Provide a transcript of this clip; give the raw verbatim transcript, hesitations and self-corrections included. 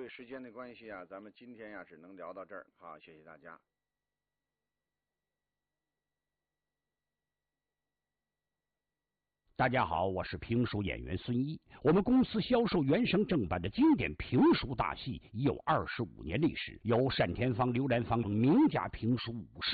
由于时间的关系啊，咱们今天呀只能聊到这儿。好，谢谢大家。 大家好，我是评书演员孙一。我们公司销售原声正版的经典评书大戏已有二十五年历史，由单田芳、刘兰芳名家评书武士